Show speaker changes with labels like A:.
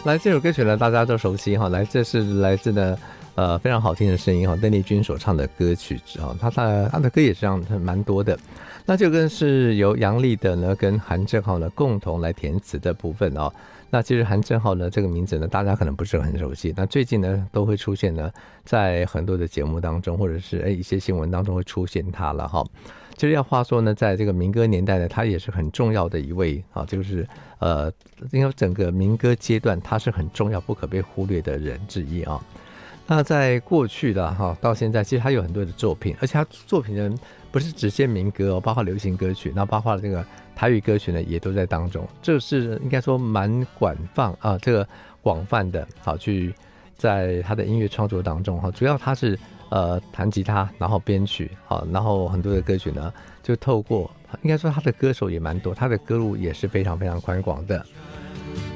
A: 来，这首歌曲呢，大家都熟悉哈。来，这是来自呢，非常好听的声音哈，邓丽君所唱的歌曲哈。她的歌也是这样，蛮多的。那这个是由杨立德呢跟韩正浩呢共同来填词的部分哦。那其实韩正浩呢这个名字呢，大家可能不是很熟悉。那最近呢都会出现呢，在很多的节目当中，或者是一些新闻当中会出现他了哈。其实要话说呢，在这个民歌年代呢，他也是很重要的一位啊，就是因为整个民歌阶段，他是很重要、不可被忽略的人之一啊。那在过去的哈，到现在，其实他有很多的作品，而且他作品呢不是只限民歌哦，包括流行歌曲，然后包括这个台语歌曲呢，也都在当中。这是应该说蛮广泛的，好去在他的音乐创作当中哈，主要他是弹吉他，然后编曲，好，然后很多的歌曲呢，就透过应该说他的歌手也蛮多，他的歌路也是非常非常宽广的。